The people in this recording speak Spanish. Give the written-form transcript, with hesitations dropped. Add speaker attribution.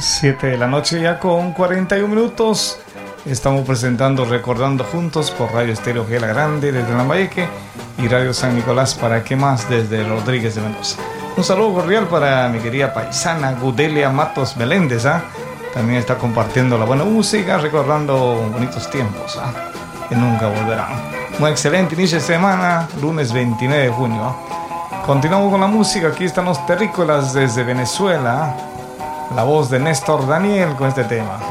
Speaker 1: 7 de la noche ya con 41 minutos. Estamos presentando Recordando Juntos por Radio Estéreo Gela Grande desde Lambayeque y Radio San Nicolás para qué más desde Rodríguez de Mendoza. Un saludo cordial para mi querida paisana Gudelia Matos Meléndez, también está compartiendo la buena música, recordando bonitos tiempos que nunca volverán. Un excelente inicio de semana, lunes 29 de junio. Continuamos con la música, aquí están los Terrícolas desde Venezuela. La voz de Néstor Daniel con este tema.